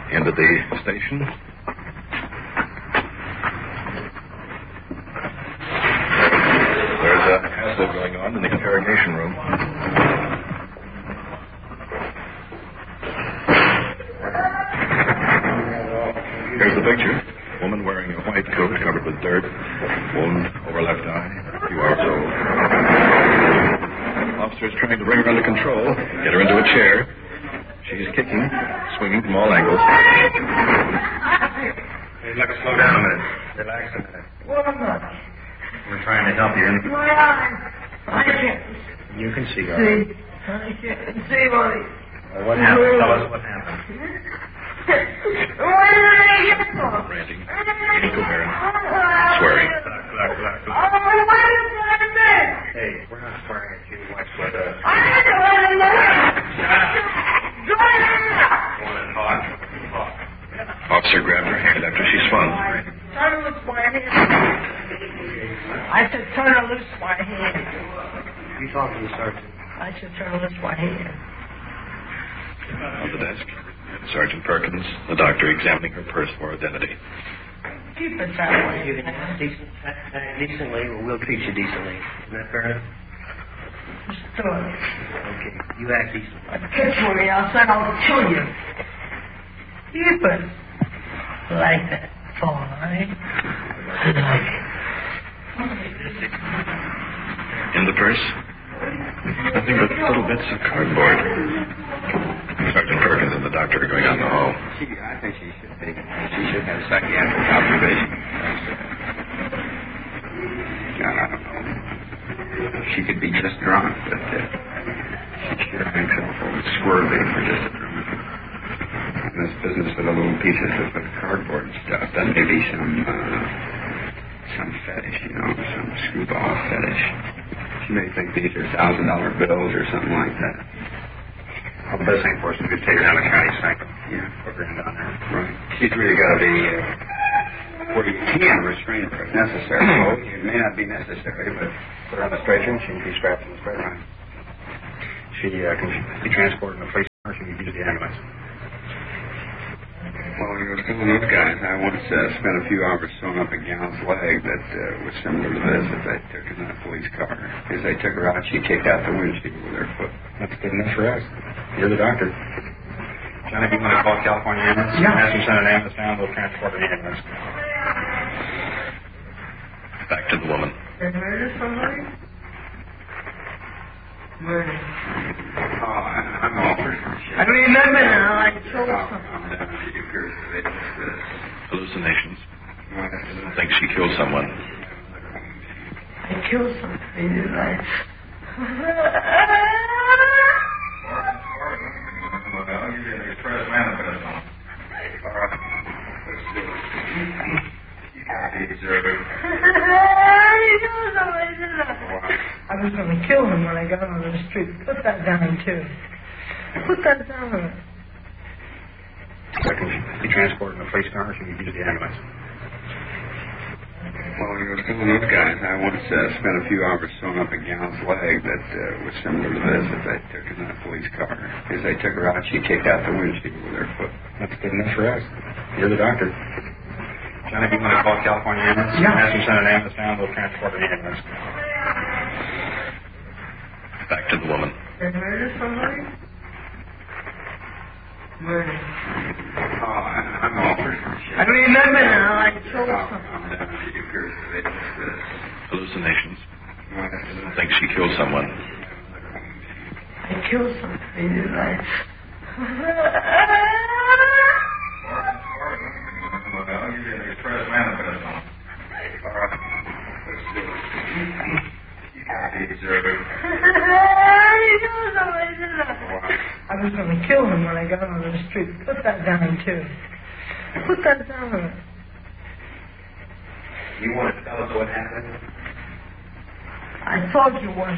into the station. There's a hassle going on in the interrogation room. Here's the picture. Woman wearing a white coat covered with dirt. Wound over left eye. A few hours old. Officer's trying to bring her under control. Get her into a chair. She's kicking, swinging from all angles. Hey, look, slow down a minute. Relax a minute. Well, I'm not. We're trying to help you. My eyes. I can't You can see, all see. right. I can't see, buddy. Well, what happened? Tell us what happened. Where did I get from? Ranting, incoherent, swearing. Look. Oh, what is that? Hey, we're not swearing at you. Watch what, I don't know. Go on and talk. Officer grabbed her hand after she swung. Turn loose my hand. I said, turn loose my hand. You talk to the sergeant. I said, turn loose my hand. On the desk, Sergeant Perkins, the doctor examining her purse for identity. Keep it that way. You can act decently, or we'll treat you decently. Isn't that fair enough? Just do it. Okay, you act decently. Catch me, I said I'll kill you. Keep it. Like that. That's all right. Like it. In the purse, nothing but little bits of cardboard. Sergeant Perkins and the doctor are going down the hall. I think she should have psychiatric observation. God, I don't know. She could be just drunk, but she sure makes up for swerving for just a drunk. And this business with the little pieces of cardboard and stuff, that may be some fetish, some screwball fetish. She may think these are $1,000 bills or something like that. Well, the best thing for us is to take her down to county psych. Yeah. Put her in down there. Right. She's really got to be where you can restrain her if necessary. Well, it may not be necessary, but Put her on the stretcher, and she can be strapped in the stretcher. right. She can be transported in a police car. She can be to the ambulance. Well, you know, some of those guys, I once spent a few hours sewing up a gal's leg that was similar to this that they took in that police car. As they took her out, she kicked out the windshield with her foot. That's good enough for us. You're the doctor. Johnny, if you want to call California ambulance, Yeah. ask them to send an ambulance down, we'll transport her to the ambulance. Back to the woman. They murder somebody? Murder. Oh, I'm all for it. I remember now, I killed somebody. She appears to be Hallucinations. Thinks she killed someone. I killed somebody, didn't I? Well, you're the express manifest on. All right. Let's do it. You got to deserve it. I was going to kill him when I got on the street. Put that down, too. Put that down. She can be transported in a police car. She can be to the ambulance. Well, you know, some of those guys, I once spent a few hours sewing up a gal's leg that was similar to this that they took in that police car. As they took her out, she kicked out the windshield with her foot. That's good enough for us. You're the doctor. Johnny, if you want to call California ambulance, Yeah. ask them to send an ambulance down, we'll transport her to the ambulance. Back to the woman. They murder somebody? Murder. Oh, I'm all for it. I remember now, I killed somebody. She appears to be Hallucinations. Thinks she killed someone. I killed somebody, didn't I? Well, you're the express manifest on. All right. Let's do it. You got to deserve it. I was going to kill him when I got on the street. Put that down, too. Put that down. You want to tell us what happened? I thought you wanted